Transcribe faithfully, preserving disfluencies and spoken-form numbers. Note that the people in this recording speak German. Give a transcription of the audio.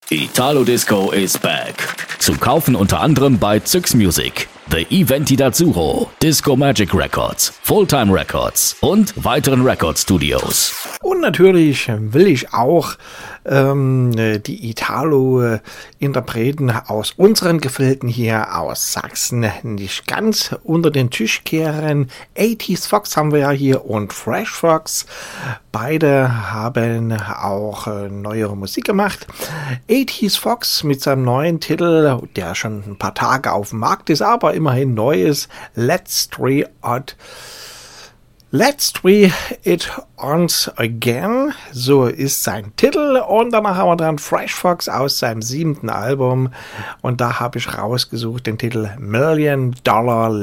Italo Disco is back. Zu kaufen unter anderem bei Zyx Music, The Eventi d'Azzurro, Disco Magic Records, Fulltime Records und weiteren Record-Studios. Und natürlich will ich auch ähm, die Italo-Interpreten aus unseren Gefilden hier aus Sachsen nicht ganz unter den Tisch kehren. achtziger Fox haben wir ja hier und Fresh Fox. Beide haben auch äh, neuere Musik gemacht. achtziger Fox mit seinem neuen Titel, der schon ein paar Tage auf dem Markt ist, aber immerhin neu ist, Let's Try It Let's Try It Once Again, so ist sein Titel. Und danach haben wir dann Fresh Fox aus seinem siebten Album und da habe ich rausgesucht den Titel Million Dollar